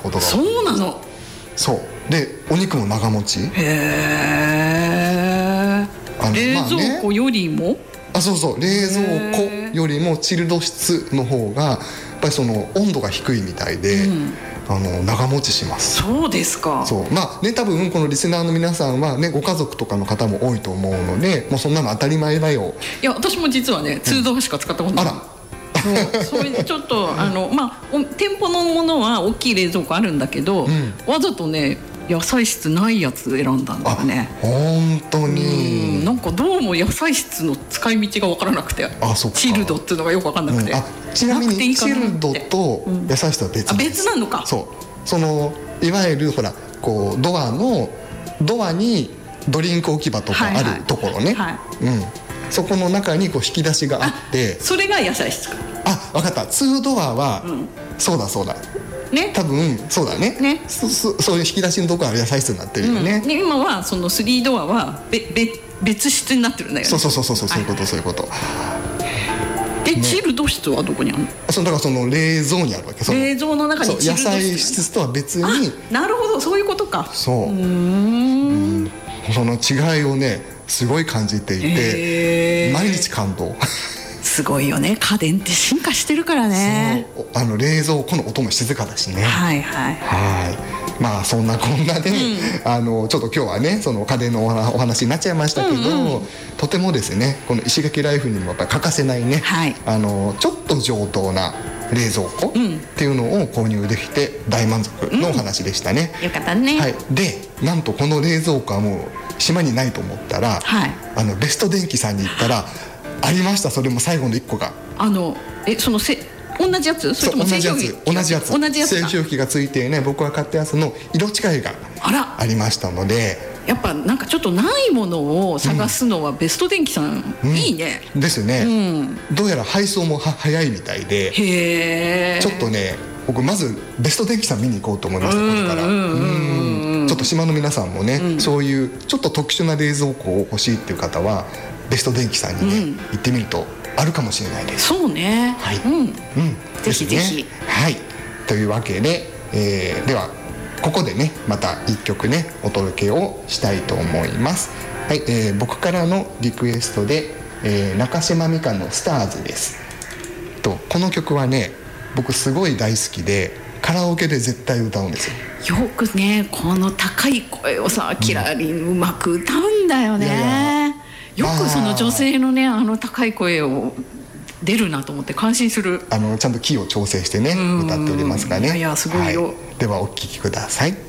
ことが多い。 そうなの。 そうでお肉も長持ち。 へえ。冷蔵庫よりも、 そう冷蔵庫よりもチルド室の方がやっぱりその温度が低いみたいで、長持ちします。 そうですか。 そうね、多分このリスナーの皆さんはねご家族とかの方も多いと思うので、もうそんなの当たり前だよ。 いや私も実はね2度しか使ったことない、 あらそれでちょっと店舗のものは大きい冷蔵庫あるんだけど、わざとね野菜室ないやつ選んだんだよね。 本当に。 なんかどうも野菜室の使い道が分からなくて、 そっか。 チルドっていうのがよく分からなくて、 ちなみにチルドと野菜室は別なんです。 別なのか。 そのいわゆるほらこうドアにドリンク置き場とかあるところね、そこの中にこう引き出しがあって、 それが野菜室か。 分かった。2ドアは、そうだね、多分そうだね。そういう引き出しのところは野菜室になってるよね。 今はその3ドアは別室になってるんだよね。 そういうこと。 チルド室はどこにあるの？ だからその冷蔵にあるわけ。 冷蔵の中にチルド室。 野菜室とは別に。 なるほど、そういうことか。 その違いをねすごい感じていて、毎日感動。 すごいよね、家電って進化してるからね。 冷蔵庫の音も静かだしね。そんなこんなで、ちょっと今日はねその家電のお話になっちゃいましたけど、とてもですねこの石垣ライフにもやっぱり欠かせないね、ちょっと上等な冷蔵庫っていうのを購入できて大満足のお話でしたね。 よかったね。 でなんとこの冷蔵庫はもう島にないと思ったら、ベスト電機さんに行ったらありました。それも最後の1個が同じやつ？それとも同じやつ製氷機がついてね、僕が買ったやつの色違いがありましたので、 やっぱなんかちょっとないものを探すのはベスト電機さん、いいね。 ですよね。どうやら配送も早いみたいで、ちょっとね僕まずベスト電機さん見に行こうと思いました。これからちょっと島の皆さんもね、そういうちょっと特殊な冷蔵庫を欲しいっていう方はベスト電機さんにね、行ってみるとあるかもしれないです。 そうね。ぜひぜひ。 というわけで、ではここでねまた1曲ねお届けをしたいと思います。僕からのリクエストで、中島美嘉のスターズです。この曲はね僕すごい大好きでカラオケで絶対歌うんですよ。 よくねこの高い声をさキラリンうまく歌うんだよね。よくその女性のね高い声を出るなと思って感心する。 ちゃんとキーを調整してね歌っておりますからね。 すごいよ。 ではお聴きください。